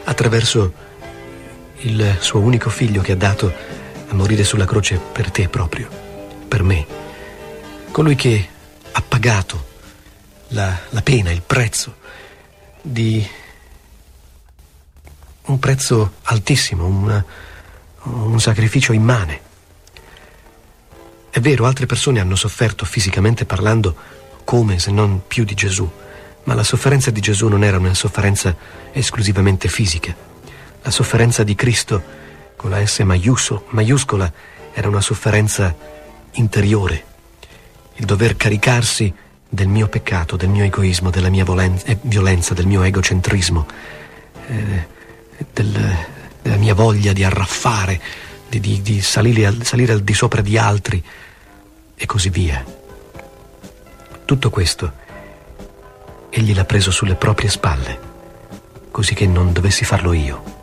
attraverso il suo unico figlio che ha dato a morire sulla croce per te proprio, per me. Colui che ha pagato la pena, il prezzo di un prezzo altissimo, un sacrificio immane. È vero, altre persone hanno sofferto fisicamente parlando come se non più di Gesù, ma la sofferenza di Gesù non era una sofferenza esclusivamente fisica. La sofferenza di Cristo con la S maiuscola era una sofferenza interiore, il dover caricarsi del mio peccato, del mio egoismo, della mia violenza, del mio egocentrismo, della mia voglia di arraffare, di salire al di sopra di altri e così via. Tutto questo egli l'ha preso sulle proprie spalle, così che non dovessi farlo io.